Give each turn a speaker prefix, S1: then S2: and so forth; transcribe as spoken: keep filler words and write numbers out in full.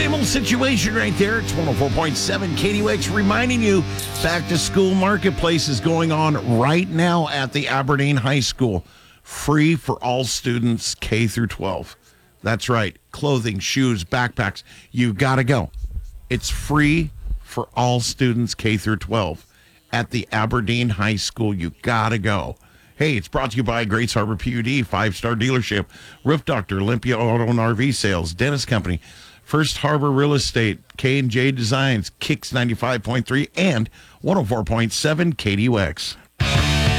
S1: same old situation right there. It's one oh four point seven K D U X reminding you back to school marketplace is going on right now at the Aberdeen High School. Free for all students K through twelve. That's right. Clothing, shoes, backpacks. You got to go. It's free for all students K through twelve at the Aberdeen High School. You got to go. Hey, it's brought to you by Grace Harbor P U D, five-star dealership, Roof Doctor, Olympia Auto and R V Sales, Dennis Company, First Harbor Real Estate, K and J Designs, Kicks ninety-five point three, and one oh four point seven K D U X.